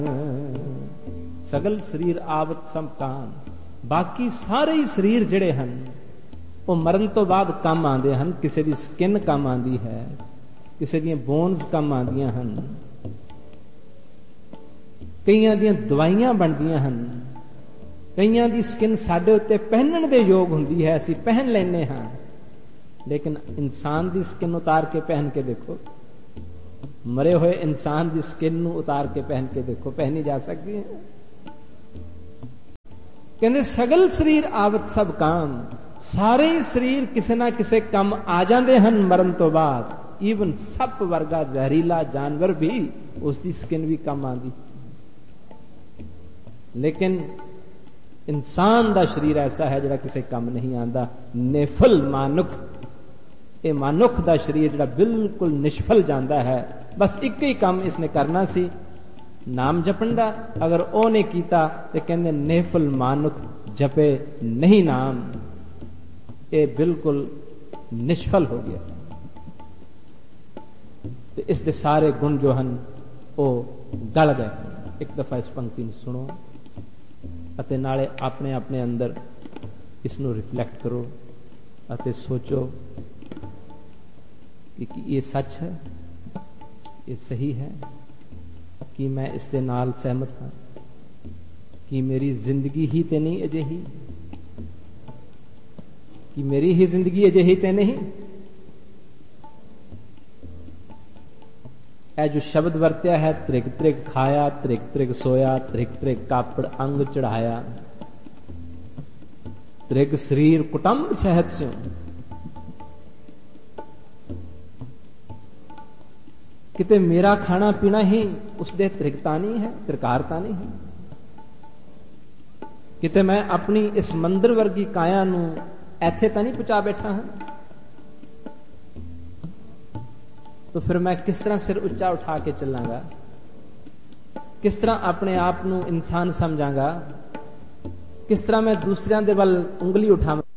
ਸਗਲ ਸਰੀਰ ਆਵਤ ਸਭ ਕਾਮ। ਬਾਕੀ ਸਾਰੇ ਹੀ ਸਰੀਰ ਜਿਹੜੇ ਹਨ ਉਹ ਮਰਨ ਤੋਂ ਬਾਅਦ ਕੰਮ ਆਉਂਦੇ ਹਨ। ਕਿਸੇ ਦੀ ਸਕਿਨ ਕੰਮ ਆਉਂਦੀ ਹੈ, ਕਿਸੇ ਦੀਆਂ ਬੋਨਸ ਕੰਮ ਆਉਂਦੀਆਂ ਹਨ, ਕਈਆਂ ਦੀਆਂ ਦਵਾਈਆਂ ਬਣਦੀਆਂ ਹਨ, ਕਈਆਂ ਦੀ ਸਕਿਨ ਸਾਡੇ ਉੱਤੇ ਪਹਿਨਣ ਦੇ ਯੋਗ ਹੁੰਦੀ ਹੈ, ਅਸੀਂ ਪਹਿਨ ਲੈਂਦੇ ਹਾਂ। ਲੇਕਿਨ ਇਨਸਾਨ ਦੀ ਸਕਿਨ ਉਤਾਰ ਕੇ ਪਹਿਨ ਕੇ ਦੇਖੋ, ਮਰੇ ਹੋਏ ਇਨਸਾਨ ਦੀ ਸਕਿਨ ਨੂੰ ਉਤਾਰ ਕੇ ਪਹਿਨ ਕੇ ਦੇਖੋ, ਪਹਿਨੀ ਜਾ ਸਕਦੀ ਹੈ। ਕਹਿੰਦੇ ਸਗਲ ਸਰੀਰ ਆਵਤ ਸਭ ਕਾਮ। ਸਾਰੇ ਹੀ ਸਰੀਰ ਕਿਸੇ ਨਾ ਕਿਸੇ ਕੰਮ ਆ ਜਾਂਦੇ ਹਨ ਮਰਨ ਤੋਂ ਬਾਅਦ। ਈਵਨ ਸੱਪ ਵਰਗਾ ਜ਼ਹਿਰੀਲਾ ਜਾਨਵਰ ਵੀ ਉਸ ਦੀ ਸਕਿਨ ਵੀ ਕੰਮ ਆਉਂਦੀ। ਲੇਕਿਨ ਇਨਸਾਨ ਦਾ ਸਰੀਰ ਐਸਾ ਹੈ ਜਿਹੜਾ ਕਿਸੇ ਕੰਮ ਨਹੀਂ ਆਉਂਦਾ। ਨਿਫਲ ਮਾਨੁਖ, ਇਹ ਮਨੁੱਖ ਦਾ ਸਰੀਰ ਜਿਹੜਾ ਬਿਲਕੁਲ ਨਿਸ਼ਫਲ ਜਾਂਦਾ ਹੈ। ਬਸ ਇੱਕ ਹੀ ਕੰਮ ਇਸਨੇ ਕਰਨਾ ਸੀ, ਨਾਮ ਜਪਣ ਦਾ। ਅਗਰ ਉਹ ਨੇ ਕੀਤਾ ਤੇ ਕਹਿੰਦੇ ਨਿਫਲ ਮਾਨੁਖ ਜਪੇ ਨਹੀਂ ਨਾਮ, ਇਹ ਬਿਲਕੁਲ ਨਿਸ਼ਫਲ ਹੋ ਗਿਆ। ਤੇ ਇਸ ਦੇ ਸਾਰੇ ਗੁਣ ਜੋ ਹਨ ਉਹ ਗਲ ਗਏ। ਇੱਕ ਦਫਾ ਇਸ ਪੰਕਤੀ ਨੂੰ ਸੁਣੋ ਅਤੇ ਨਾਲੇ ਆਪਣੇ ਆਪਣੇ ਅੰਦਰ ਇਸ ਨੂੰ ਰਿਫਲੈਕਟ ਕਰੋ ਅਤੇ ਸੋਚੋ ਕਿ ਇਹ ਸੱਚ ਹੈ, ਇਹ ਸਹੀ ਹੈ, ਕਿ ਮੈਂ ਇਸ ਦੇ ਨਾਲ ਸਹਿਮਤ ਹਾਂ, ਕਿ ਮੇਰੀ ਜ਼ਿੰਦਗੀ ਹੀ ਤੇ ਨਹੀਂ ਅਜਿਹੀ, ਕਿ ਮੇਰੀ ਹੀ ਜ਼ਿੰਦਗੀ ਅਜਿਹੀ ਤੇ ਨਹੀਂ। ਇਹ ਜੋ ਸ਼ਬਦ ਵਰਤਿਆ ਹੈ, ਤ੍ਰਿਗ ਤ੍ਰਿਗ ਖਾਇਆ, ਤ੍ਰਿਗ ਤ੍ਰਿਗ ਸੋਇਆ, ਤ੍ਰਿਗ ਤ੍ਰਿਗ ਕਾਪੜ ਅੰਗ ਚੜਾਇਆ, ਤ੍ਰਿਗ ਸਰੀਰ ਕੁਟੰਬ ਸਹਿਤ ਸਿਉ। ਕਿਤੇ ਮੇਰਾ ਖਾਣਾ ਪੀਣਾ ਹੀ ਉਸਦੇ ਤ੍ਰਿਗਤਾ ਨਹੀਂ ਹੈ, ਤ੍ਰਿਕਾਰਤਾ ਨਹੀਂ ਹੈ। ਕਿਤੇ ਮੈਂ ਆਪਣੀ ਇਸ ਮੰਦਰ ਵਰਗੀ ਕਾਇਆ ਨੂੰ ਇੱਥੇ ਤਾਂ ਨਹੀਂ ਪਹੁੰਚਾ ਬੈਠਾ ਹਾਂ। तो फिर मैं किस तरह सिर उच्चा उठा के चलांगा, किस तरह अपने आप ਨੂੰ इंसान समझांगा, किस तरह मैं दूसरिਆਂ ਦੇ ਵੱਲ ਉਂਗਲੀ ਉਠਾਵਾਂ।